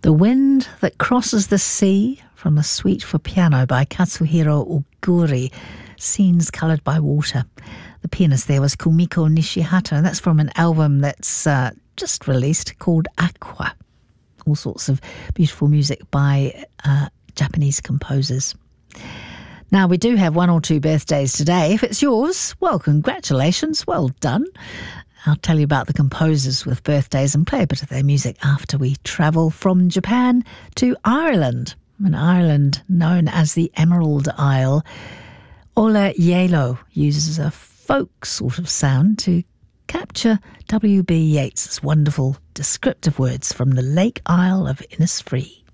The Wind That Crosses the Sea from the Suite for Piano by Katsuhiro Oguri, scenes coloured by water. The pianist there was Kumiko Nishihata, and that's from an album that's just released called Aqua. All sorts of beautiful music by Japanese composers. Now, we do have one or two birthdays today. If it's yours, well, congratulations, well done. I'll tell you about the composers with birthdays and play a bit of their music after we travel from Japan to Ireland, an island known as the Emerald Isle. Ola Yelo uses a folk sort of sound to capture W.B. Yeats' wonderful descriptive words from the Lake Isle of Innisfree.